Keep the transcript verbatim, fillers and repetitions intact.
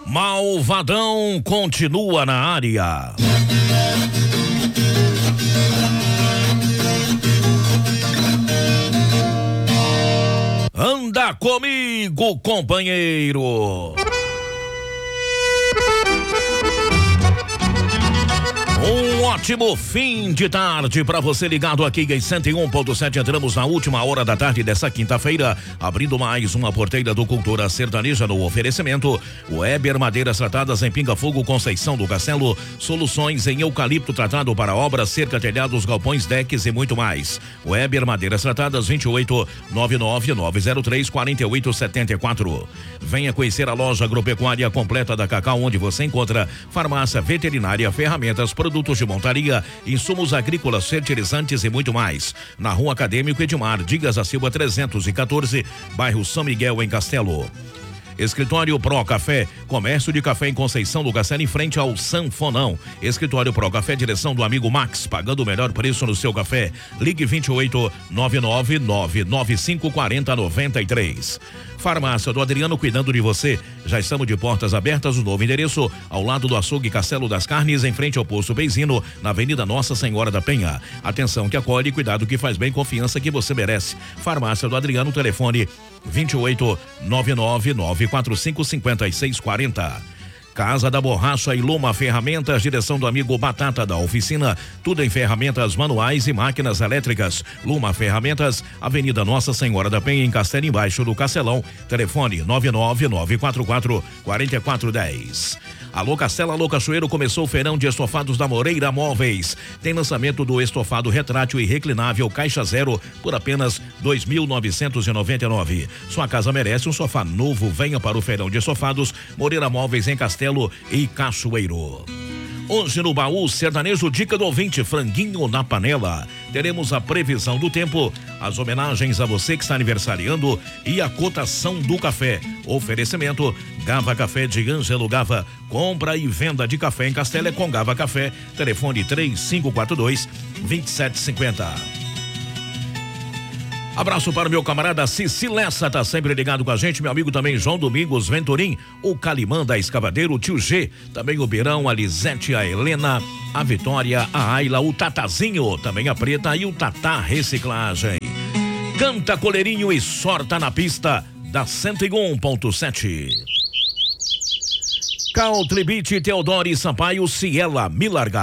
Malvadão continua na área. Anda comigo, companheiro. Um ótimo fim de tarde para você ligado aqui em cento e um ponto sete. Entramos na última hora da tarde dessa quinta-feira, abrindo mais uma porteira do Cultura Sertaneja no oferecimento Weber Madeiras Tratadas em Pinga Fogo, Conceição do Castelo, soluções em eucalipto tratado para obras, cerca, telhados, galpões, decks e muito mais. Weber Madeiras Tratadas, vinte e oito, nove nove nove zero três, quatro oito sete quatro. Venha conhecer a loja agropecuária completa da Cacau, onde você encontra farmácia, veterinária, ferramentas, produtos de montaria, insumos agrícolas, fertilizantes e muito mais. Na Rua Acadêmico Edmar Dias da Silva trezentos e quatorze, bairro São Miguel, em Castelo. Escritório Pro Café, comércio de café em Conceição do Castelo, em frente ao Sanfonão. Escritório Pro Café, direção do amigo Max, pagando o melhor preço no seu café. Ligue vinte e oito, nove nove nove nove cinco quatro zero nove três. Farmácia do Adriano, cuidando de você. Já estamos de portas abertas, o novo endereço, ao lado do açougue Castelo das Carnes, em frente ao posto Benzino, na Avenida Nossa Senhora da Penha. Atenção que acolhe, cuidado que faz bem, confiança que você merece. Farmácia do Adriano, telefone vinte e oito, nove nove nove quatro cinco cinco seis quatro zero. Casa da Borracha e Luma Ferramentas, direção do amigo Batata da Oficina, tudo em ferramentas manuais e máquinas elétricas. Luma Ferramentas, Avenida Nossa Senhora da Penha, em Castelo, embaixo do Castelão, telefone nove nove nove quatro quatro quatro quatro um zero. Alô Castelo, alô Cachoeiro, começou o feirão de estofados da Moreira Móveis. Tem lançamento do estofado retrátil e reclinável Caixa Zero por apenas dois mil novecentos e noventa e nove. Sua casa merece um sofá novo. Venha para o feirão de estofados Moreira Móveis, em Castelo e Cachoeiro. Hoje no Baú Sertanejo, dica do ouvinte, franguinho na panela. Teremos a previsão do tempo, as homenagens a você que está aniversariando e a cotação do café. Oferecimento Gava Café de Ângelo Gava. Compra e venda de café em Castelo é com Gava Café. Telefone três cinco quatro dois, dois sete cinco zero. Abraço para o meu camarada Cici Lessa, tá sempre ligado com a gente, meu amigo também João Domingos Venturim, o Calimã da Escavadeiro, o Tio G, também o Beirão, a Lisete, a Helena, a Vitória, a Ayla, o Tatazinho, também a Preta e o Tatá Reciclagem. Canta Coleirinho e sorta na pista da cento e um ponto sete. Country Beat, Teodoro e Sampaio, Ciela, Me Largar.